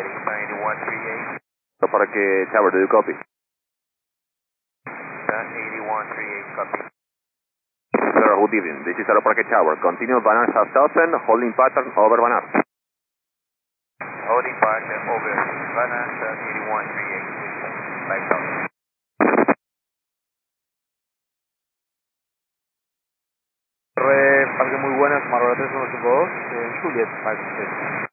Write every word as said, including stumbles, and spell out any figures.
eighty-one thirty-eight. Parque Tower, do you copy? eighty-one thirty-eight, copy. Sir, good evening. This is Aero Parque Tower. Continue Van Aert south thousand, holding pattern over Van Aert. Holding pattern over Van Aert eighty-one thirty-eight, five thousand. Re, parque muy buenas, Marlboro tres uno cinco dos, en Juliet, five six.